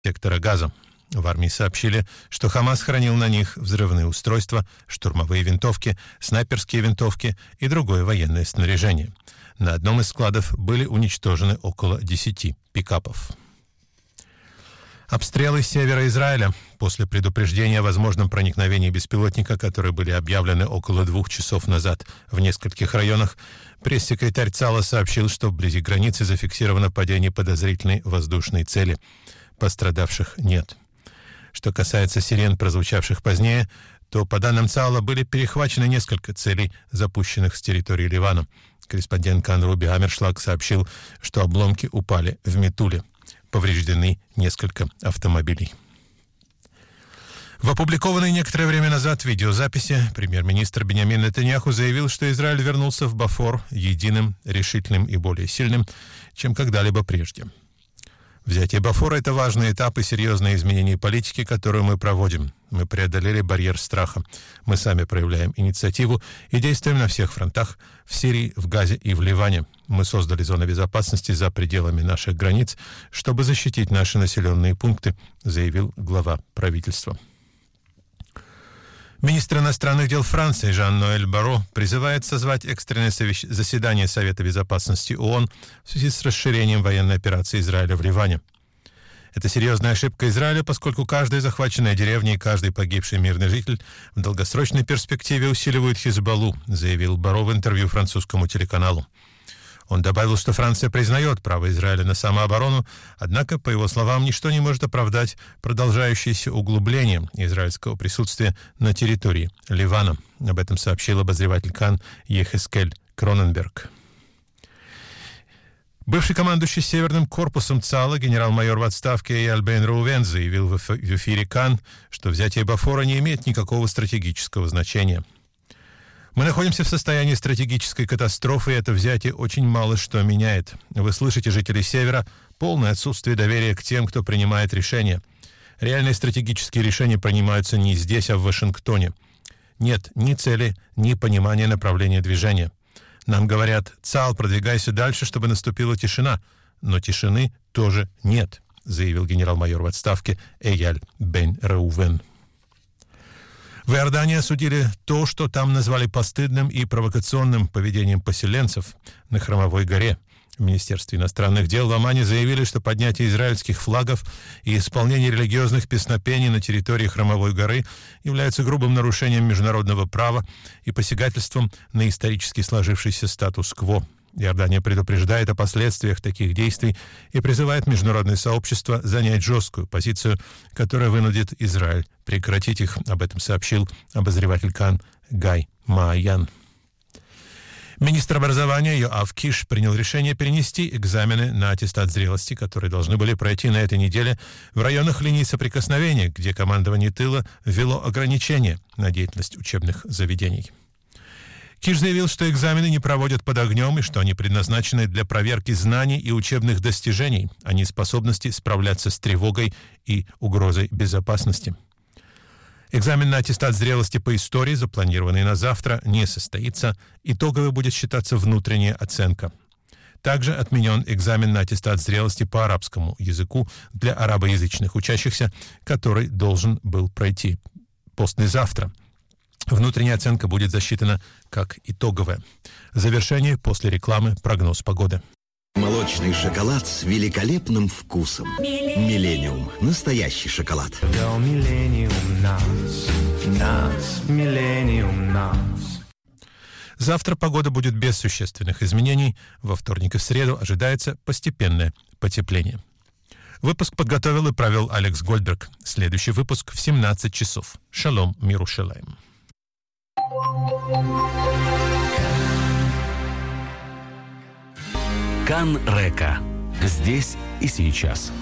сектора Газа. В армии сообщили, что Хамас хранил на них взрывные устройства, штурмовые винтовки, снайперские винтовки и другое военное снаряжение. На одном из складов были уничтожены около 10 пикапов. Обстрелы с севера Израиля после предупреждения о возможном проникновении беспилотника, которые были объявлены около 2 часов назад в нескольких районах, пресс-секретарь ЦАЛа сообщил, что вблизи границы зафиксировано падение подозрительной воздушной цели. Пострадавших нет. Что касается сирен, прозвучавших позднее, то, по данным ЦАЛа, были перехвачены несколько целей, запущенных с территории Ливана. Корреспондент Кан Руби Амершлаг сообщил, что обломки упали в Метуле. Повреждены несколько автомобилей. В опубликованной некоторое время назад видеозаписи премьер-министр Биньямин Нетаньяху заявил, что Израиль вернулся в Бофор единым, решительным и более сильным, чем когда-либо прежде. Взятие Бофора – это важный этап и серьезные изменения политики, которую мы проводим. Мы преодолели барьер страха. Мы сами проявляем инициативу и действуем на всех фронтах – в Сирии, в Газе и в Ливане. Мы создали зоны безопасности за пределами наших границ, чтобы защитить наши населенные пункты, заявил глава правительства. Министр иностранных дел Франции Жан-Ноэль Барро призывает созвать экстренное заседание Совета безопасности ООН в связи с расширением военной операции Израиля в Ливане. Это серьезная ошибка Израиля, поскольку каждая захваченная деревня и каждый погибший мирный житель в долгосрочной перспективе усиливают Хизбаллу, заявил Барро в интервью французскому телеканалу. Он добавил, что Франция признает право Израиля на самооборону, однако, по его словам, ничто не может оправдать продолжающееся углубление израильского присутствия на территории Ливана. Об этом сообщил обозреватель Кан Ехескель Кроненберг. Бывший командующий Северным корпусом ЦАЛа генерал-майор в отставке Эйяль бен Реувен заявил в эфире Кан, что взятие Бофора не имеет никакого стратегического значения. Мы находимся в состоянии стратегической катастрофы, и это взятие очень мало что меняет. Вы слышите, жители Севера, полное отсутствие доверия к тем, кто принимает решения. Реальные стратегические решения принимаются не здесь, а в Вашингтоне. Нет ни цели, ни понимания направления движения. Нам говорят: ЦАЛ, продвигайся дальше, чтобы наступила тишина. Но тишины тоже нет, заявил генерал-майор в отставке Эйяль бен Реувен. В Иордании осудили то, что там назвали постыдным и провокационным поведением поселенцев на Храмовой горе. В Министерстве иностранных дел в Омане заявили, что поднятие израильских флагов и исполнение религиозных песнопений на территории Храмовой горы являются грубым нарушением международного права и посягательством на исторически сложившийся статус-кво. Иордания предупреждает о последствиях таких действий и призывает международное сообщество занять жесткую позицию, которая вынудит Израиль прекратить их. Об этом сообщил обозреватель Кан Гай Мааян. Министр образования Йоав Киш принял решение перенести экзамены на аттестат зрелости, которые должны были пройти на этой неделе в районах линий соприкосновения, где командование тыла ввело ограничения на деятельность учебных заведений. Киш заявил, что экзамены не проводят под огнем и что они предназначены для проверки знаний и учебных достижений, а не способности справляться с тревогой и угрозой безопасности. Экзамен на аттестат зрелости по истории, запланированный на завтра, не состоится. Итоговой будет считаться внутренняя оценка. Также отменен экзамен на аттестат зрелости по арабскому языку для арабоязычных учащихся, который должен был пройти послезавтра. Внутренняя оценка будет засчитана как итоговая. Завершение после рекламы, прогноз погоды. Молочный шоколад с великолепным вкусом. Миллениум. Настоящий шоколад. Завтра погода будет без существенных изменений. Во вторник и в среду ожидается постепенное потепление. Выпуск подготовил и провел Алекс Гольдберг. Следующий выпуск в 17 часов. Шалом, миру шалаем. Кан Река. Здесь и сейчас.